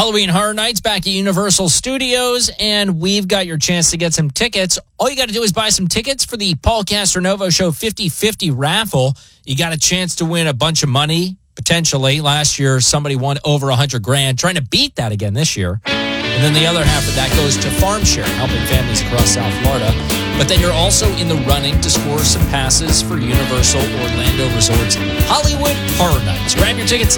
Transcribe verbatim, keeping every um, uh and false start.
Halloween Horror Nights back at Universal Studios, and we've got your chance to get some tickets. All you got to do is buy some tickets for the Paul Castronovo Show fifty fifty raffle. You got a chance to win a bunch of money, potentially. Last year, somebody won over one hundred grand, trying to beat that again this year. And then the other half of that goes to Farm Share, helping families across South Florida. But then you're also in the running to score some passes for Universal Orlando Resort's Hollywood Horror Nights. Grab your tickets